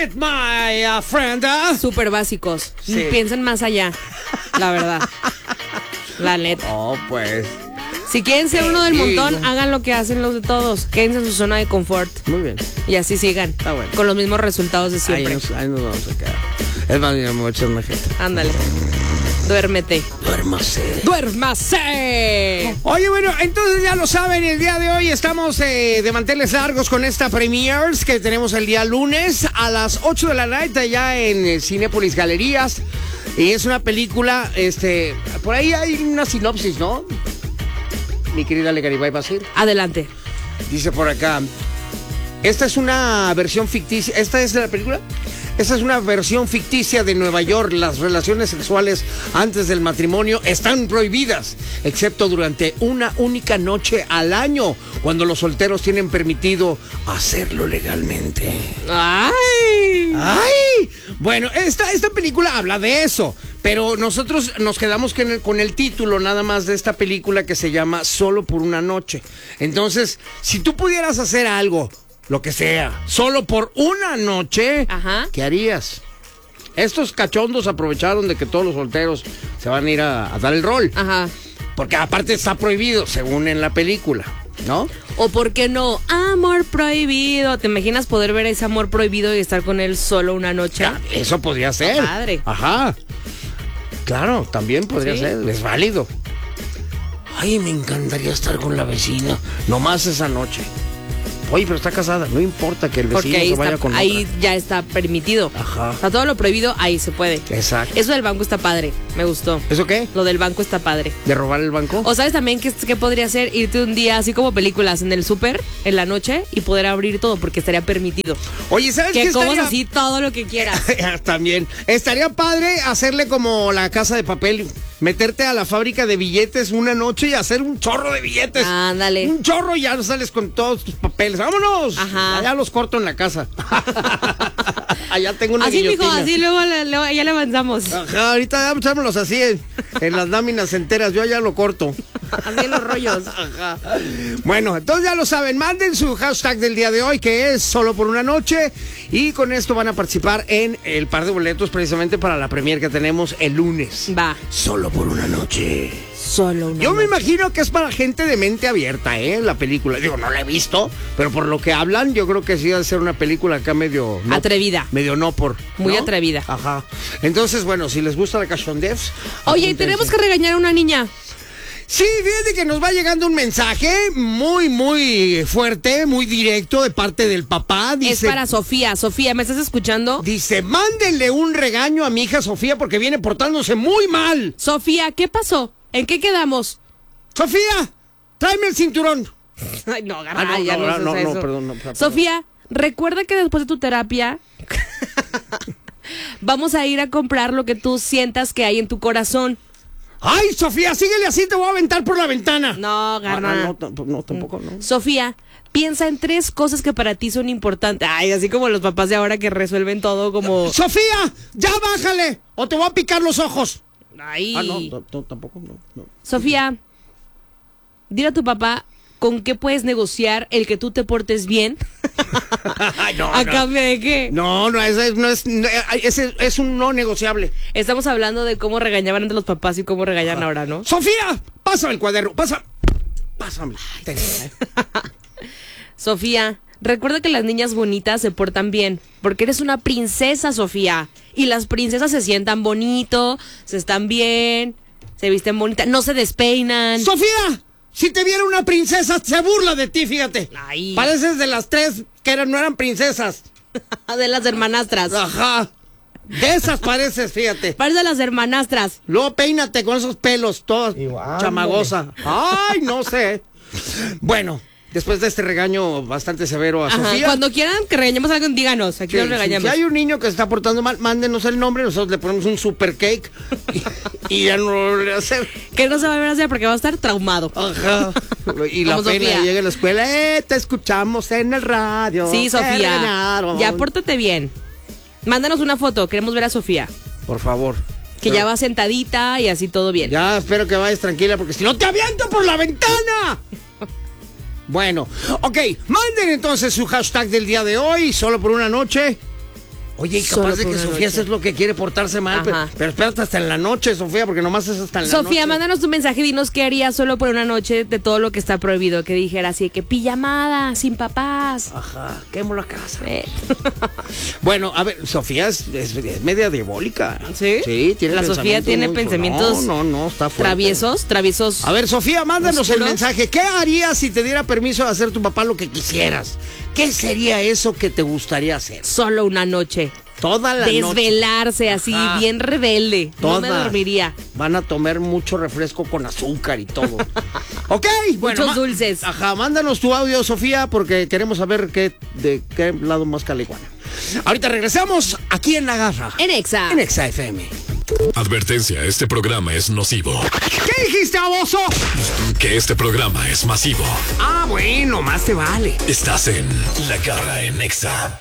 it, my friend. Súper básicos. Sí. Piensen más allá, la verdad. La neta. Oh, pues. Si quieren ser uno del montón, hagan lo que hacen los de todos. Quédense en su zona de confort. Muy bien. Y así sigan. Está bueno. Con los mismos resultados de siempre. Ahí nos vamos a quedar. Es más, me voy a echar una jeta. Ándale. Duérmete. Duérmase. Oye, bueno, entonces ya lo saben, el día de hoy estamos de manteles largos con esta premieres que tenemos el día lunes a las 8 de la noche allá en Cinépolis Galerías. Y es una película, por ahí hay una sinopsis, ¿no? Mi querida Legaribay Basir. Adelante. Dice por acá, esta es una versión ficticia. ¿Esta es de la película? Esta es una versión ficticia de Nueva York. Las relaciones sexuales antes del matrimonio están prohibidas, excepto durante una única noche al año, cuando los solteros tienen permitido hacerlo legalmente. ¡Ay! ¡Ay! Bueno, esta película habla de eso, pero nosotros nos quedamos con el título nada más de esta película que se llama Solo por una noche. Entonces, si tú pudieras hacer algo, lo que sea, solo por una noche, Ajá. ¿qué harías? Estos cachondos aprovecharon de que todos los solteros se van a ir a dar el rol. Ajá. Porque aparte está prohibido, según en la película, ¿no? O por qué no, amor prohibido. ¿Te imaginas poder ver ese amor prohibido y estar con él solo una noche? Eso podría ser. Padre. Ajá. Claro, también podría Sí. ser, es válido. Ay, me encantaría estar con la vecina, nomás esa noche. Oye, pero está casada, no importa que el vecino Porque ahí, se vaya con ahí otra. ya está permitido. Ajá. O sea, todo lo prohibido, ahí se puede. Exacto. Eso del banco está padre, me gustó. ¿Eso qué? Lo del banco está padre. ¿De robar el banco? O sabes también que podría ser irte un día así como películas en el súper en la noche y poder abrir todo porque estaría permitido. Oye, ¿sabes qué Que comas estaría? así todo lo que quieras. También. Estaría padre hacerle como la Casa de Papel. Meterte a la fábrica de billetes una noche y hacer un chorro de billetes. Ándale. Un chorro y ya sales con todos tus papeles. ¡Vámonos! Ajá. Allá los corto en la casa. Allá tengo una Así, mijo, guillotina. así luego ya le avanzamos. Ajá, ahorita echámonos así en las láminas enteras. Yo ya lo corto. Así en los rollos. Ajá. Bueno, entonces ya lo saben, manden su hashtag del día de hoy, que es Solo por una noche, y con esto van a participar en el par de boletos precisamente para la premier que tenemos el lunes. Va. Solo por una noche. Solo una Yo me noche. imagino que es para gente de mente abierta, la película. Digo, no la he visto, pero por lo que hablan, yo creo que sí va a ser una película acá medio... no- Atrevida. Medio no por... Muy ¿no? atrevida. Ajá. Entonces, bueno, si les gusta la cachondez... Oye, y apúntense. tenemos que regañar a una niña. Sí, fíjate que nos va llegando un mensaje muy, muy fuerte, muy directo de parte del papá. Dice, Es para Sofía. Sofía, ¿me estás escuchando? dice, mándenle un regaño a mi hija Sofía porque viene portándose muy mal. Sofía, ¿qué pasó? ¿En qué quedamos? Sofía, tráeme el cinturón. Ay, no, Ah, no, ya no, se no, hace no, eso. perdón, no, perdón. Sofía, recuerda que después de tu terapia vamos a ir a comprar lo que tú sientas que hay en tu corazón. Ay, Sofía, síguele así, te voy a aventar por la ventana. No, Garna. no, tampoco, no. Sofía, piensa en 3 cosas que para ti son importantes. Ay, así como los papás de ahora que resuelven todo como... Sofía, ya bájale o te voy a picar los ojos. Ay. Ah, no, tampoco, no. Sofía, dile a tu papá con qué puedes negociar el que tú te portes bien. Ay, no, ¿A no. cambio de qué? No, ese es un no negociable. Estamos hablando de cómo regañaban antes los papás y cómo regañan ahora, ¿no? Sofía, pásame el cuaderno, pásame. Ten. Sofía, recuerda que las niñas bonitas se portan bien, porque eres una princesa, Sofía. Y las princesas se sientan bonito, se están bien, se visten bonita, no se despeinan. Sofía, si te viera una princesa, se burla de ti, fíjate. Ay. Pareces de las 3 que no eran princesas. De las hermanastras. Ajá. De esas pareces, fíjate. Parece de las hermanastras. Luego peínate con esos pelos, toda chamagosa. Ay, no sé. Bueno, después de este regaño bastante severo a Ajá, Sofía. cuando quieran que regañemos algo, díganos. Aquí Sí, nos regañamos. Si hay un niño que se está portando mal, mándenos el nombre, nosotros le ponemos un super cake y ya no lo voy a hacer. Que no se va a volver a hacer porque va a estar traumado. Ajá. Y la Como pena Sofía. llega a la escuela, te escuchamos en el radio. Sí, te Sofía. regañaron". Ya pórtate bien. Mándanos una foto, queremos ver a Sofía. Por favor. Que ya va sentadita y así todo bien. Ya, espero que vayas tranquila porque si no te aviento por la ventana. Bueno, ok, manden entonces su hashtag del día de hoy, solo por una noche. Oye, y Solo capaz de por que una Sofía noche. es lo que quiere portarse mal, Ajá. pero espérate hasta en la noche, Sofía, porque nomás es hasta en la noche. Sofía, mándanos tu mensaje y dinos qué harías solo por una noche de todo lo que está prohibido. Que dijera así, que pijamada, sin papás. Ajá, quemo la casa. Eh. Bueno, a ver, Sofía es media diabólica. ¿Sí? Sí, tiene La Sofía tiene muy- pensamientos No, está fuerte. Traviesos. A ver, Sofía, mándanos el ¿Oscuros? mensaje. ¿Qué harías si te diera permiso de hacer tu papá lo que quisieras? ¿Qué sería eso que te gustaría hacer? Solo una noche. Toda la noche. Desvelarse así, Ajá. bien rebelde. No me Toda. dormiría. Van a tomar mucho refresco con azúcar y todo. Ok, bueno. Muchos dulces. Ajá, mándanos tu audio, Sofía, porque queremos saber de qué lado más caliguana. Ahorita regresamos aquí en La Garra. En Exa. En Exa FM. Advertencia, este programa es nocivo. ¿Qué dijiste, baboso? Que este programa es masivo. Ah, bueno, más te vale. Estás en La Garra en Exa.